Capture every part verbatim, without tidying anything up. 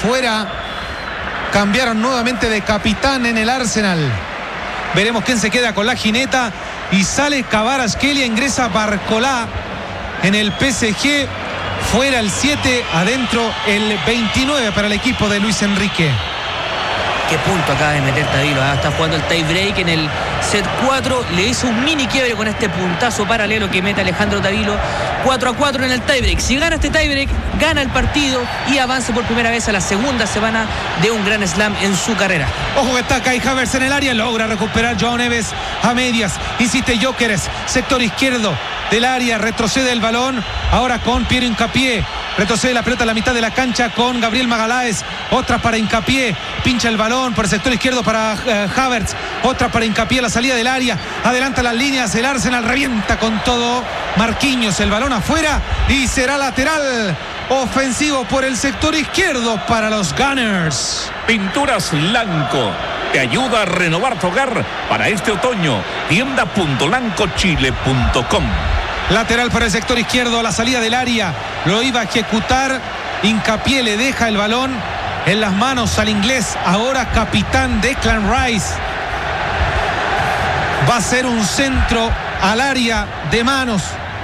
fuera. Cambiaron nuevamente de capitán en el Arsenal. Veremos quién se queda con la jineta. Y sale Kvaratskhelia, ingresa Barcolá en el P S G. Fuera el siete, adentro el veintinueve para el equipo de Luis Enrique. Qué punto acaba de meter Tavilo, ¿eh? Está jugando el tie break en el set cuatro. Le hizo un mini quiebre con este puntazo paralelo que mete Alejandro Tavilo. cuatro a cuatro en el tie break. Si gana este tie break, gana el partido y avanza por primera vez a la segunda semana de un Grand Slam en su carrera. Ojo que está Kai Havertz en el área. Logra recuperar Joao Neves a medias. Insiste Gyökeres, sector izquierdo del área. Retrocede el balón. Ahora con Piero Hincapié. Retrocede la pelota a la mitad de la cancha con Gabriel Magalhães. Otra para Hincapié. Pincha el balón por el sector izquierdo para uh, Havertz. Otra para Hincapié a la salida del área. Adelanta las líneas. El Arsenal revienta con todo. Marquinhos, el balón afuera. Y será lateral ofensivo por el sector izquierdo para los Gunners. Pinturas Lanco te ayuda a renovar tu hogar para este otoño. tienda punto lanco chile punto com. Lateral para el sector izquierdo a la salida del área. Lo iba a ejecutar. Hincapié le deja el balón en las manos al inglés. Ahora capitán Declan Rice. Va a ser un centro al área de manos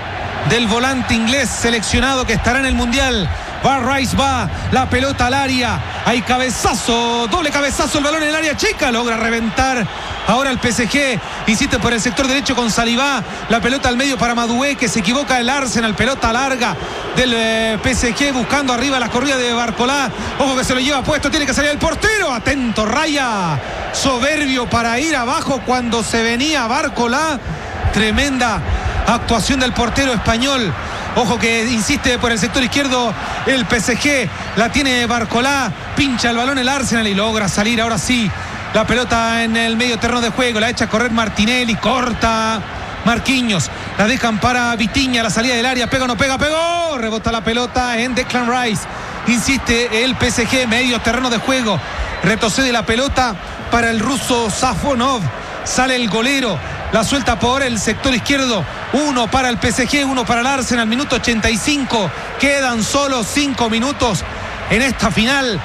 del volante inglés seleccionado que estará en el Mundial. Va Rice, va la pelota al área. Hay cabezazo, doble cabezazo, el balón en el área chica. Logra reventar ahora el P S G. Insiste por el sector derecho con Saliba. La pelota al medio para Madué, que se equivoca el Arsenal. Pelota larga del eh, P S G buscando arriba la corrida de Barcolá. Ojo que se lo lleva puesto, tiene que salir el portero. Atento, Raya. Soberbio para ir abajo cuando se venía Barcolá. Tremenda actuación del portero español. Ojo que insiste por el sector izquierdo el P S G. La tiene Barcolá. Pincha el balón el Arsenal y logra salir ahora sí. La pelota en el medio terreno de juego. La echa a correr Martinelli. Corta Marquinhos. La dejan para Vitinha. La salida del área. Pega o no pega. Pegó. Rebota la pelota en Declan Rice. Insiste el P S G. Medio terreno de juego. Retrocede la pelota para el ruso Safonov. Sale el golero. La suelta por el sector izquierdo. Uno para el P S G, uno para el Arsenal. Minuto ochenta y cinco. Quedan solo cinco minutos en esta final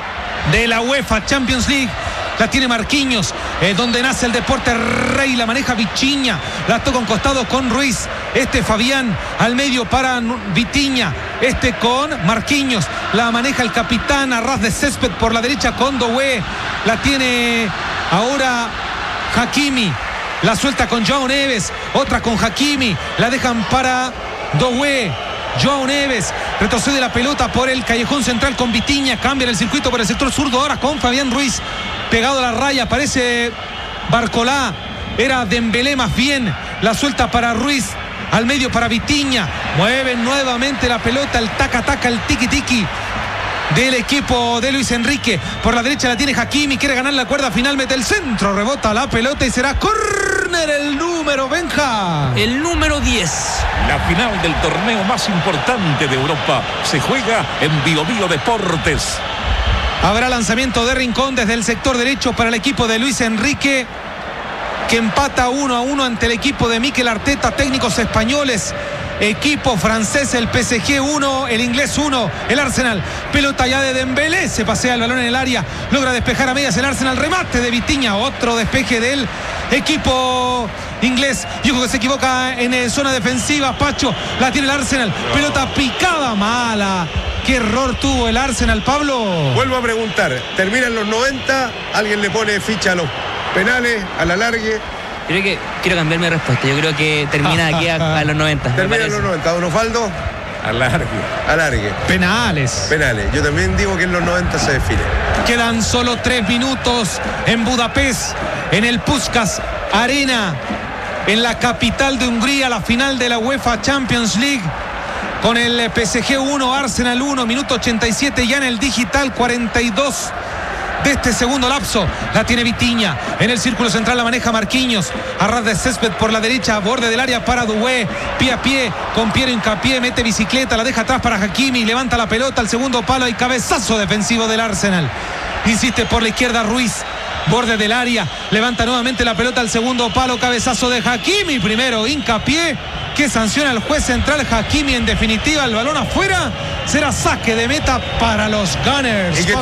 de la UEFA Champions League. La tiene Marquinhos, eh, donde nace el deporte rey. La maneja Vitinha. La toca en costado con Ruiz. Este Fabián al medio para Vitinha. Este con Marquinhos. La maneja el capitán a ras de césped por la derecha con Doué. La tiene ahora Hakimi. La suelta con Joao Neves. Otra con Hakimi. La dejan para Doué. Joao Neves retrocede la pelota por el callejón central con Vitinha. Cambia el circuito por el sector zurdo ahora con Fabián Ruiz. Pegado a la raya. Aparece Barcolá. Era Dembélé más bien. La suelta para Ruiz. Al medio para Vitinha. Mueven nuevamente la pelota. El taca-taca, el tiki-tiki del equipo de Luis Enrique. Por la derecha la tiene Hakimi. Quiere ganar la cuerda final. Mete el centro. Rebota la pelota y será córner el número Benja. El número diez. La final del torneo más importante de Europa se juega en Bio Bio Deportes. Habrá lanzamiento de Rincón desde el sector derecho para el equipo de Luis Enrique, que empata uno a uno ante el equipo de Mikel Arteta. Técnicos españoles. Equipo francés, el P S G uno, el inglés uno, el Arsenal. Pelota ya de Dembélé, se pasea el balón en el área, logra despejar a medias el Arsenal, remate de Vitinha, otro despeje del equipo inglés. Y ojo que se equivoca en eh, zona defensiva, Pacho, la tiene el Arsenal, pelota picada, mala. Qué error tuvo el Arsenal, Pablo. Vuelvo a preguntar, terminan los noventa, alguien le pone ficha a los penales, a la largue. Creo que quiero cambiar mi respuesta. Yo creo que termina aquí a, a los noventa. Termina a los noventa. Don Osvaldo. Alargue. Alargue. Penales. Penales. Yo también digo que en los noventa se define. Quedan solo tres minutos en Budapest, en el Puskás Arena, en la capital de Hungría, la final de la UEFA Champions League. Con el P S G uno, Arsenal uno, minuto ochenta y siete ya en el digital, cuarenta y dos de este segundo lapso. La tiene Vitinha. En el círculo central la maneja Marquinhos. A ras de césped por la derecha, borde del área para Doué. Pie a pie con Piero Hincapié. Mete bicicleta, la deja atrás para Hakimi. Levanta la pelota al segundo palo y cabezazo defensivo del Arsenal. Insiste por la izquierda Ruiz. Borde del área. Levanta nuevamente la pelota al segundo palo. Cabezazo de Hakimi. Primero Hincapié, que sanciona al juez central. Hakimi, en definitiva, el balón afuera. Será saque de meta para los Gunners.